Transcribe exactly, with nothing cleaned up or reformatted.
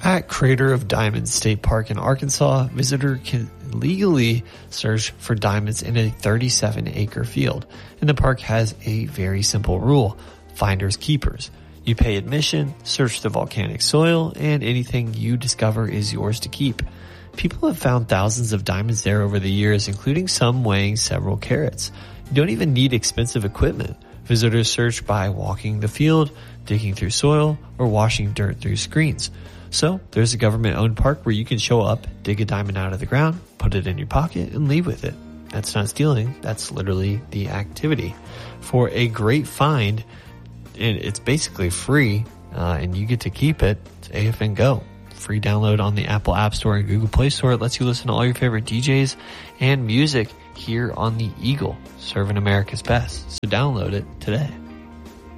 At Crater of Diamonds State Park in Arkansas, visitor can legally search for diamonds in a thirty-seven acre field. And the park has a very simple rule: finders keepers. You pay admission, search the volcanic soil, and anything you discover is yours to keep. People have found thousands of diamonds there over the years, including some weighing several carats. You don't even need expensive equipment. Visitors search by walking the field, digging through soil, or washing dirt through screens. So there's a government-owned park where you can show up, dig a diamond out of the ground, put it in your pocket, and leave with it. That's not stealing. That's literally the activity. For a great find, and it's basically free, uh, and you get to keep it, it's A F N Go. Free download on the Apple App Store and Google Play Store. It lets you listen to all your favorite D Js and music here on the Eagle, serving America's best. So download it today.